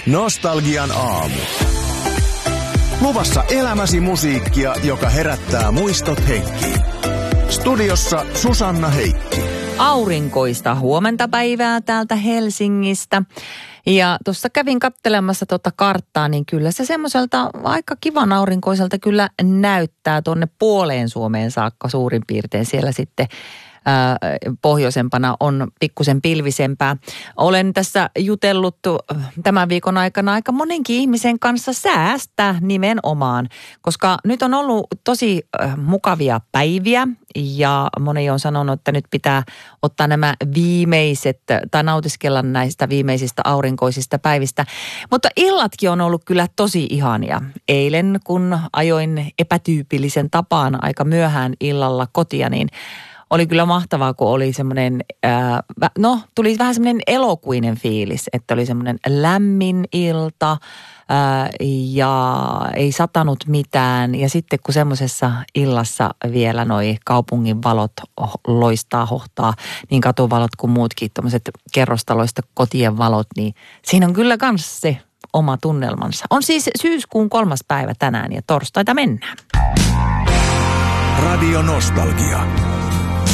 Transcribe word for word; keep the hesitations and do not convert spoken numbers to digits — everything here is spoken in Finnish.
Nostalgian aamu. Luvassa elämäsi musiikkia, joka herättää muistot henkiin. Studiossa Susanna Heikki. Aurinkoista huomenta päivää täältä Helsingistä. Ja tuossa kävin katselemassa tuota karttaa, niin kyllä se semmoiselta aika kivan aurinkoiselta kyllä näyttää tuonne puoleen Suomeen saakka suurin piirtein. Siellä sitten ää, pohjoisempana on pikkusen pilvisempää. Olen tässä jutellut tämän viikon aikana aika monenkin ihmisen kanssa säästä nimenomaan, koska nyt on ollut tosi äh, mukavia päiviä. Ja moni on sanonut, että nyt pitää ottaa nämä viimeiset tai nautiskella näistä viimeisistä aurinkoisista päivistä. Mutta illatkin on ollut kyllä tosi ihania. Eilen kun ajoin epätyypillisen tapaan aika myöhään illalla kotia, niin oli kyllä mahtavaa, kun oli semmoinen, ää, no tuli vähän semmoinen elokuinen fiilis, että oli semmoinen lämmin ilta ää, ja ei satanut mitään. Ja sitten kun semmoisessa illassa vielä noi kaupungin valot loistaa, hohtaa, niin katuvalot kuin muutkin tommoset kerrostaloista kotien valot, niin siinä on kyllä kans se oma tunnelmansa. On siis syyskuun kolmas päivä tänään ja torstaita mennään. Radio Nostalgia.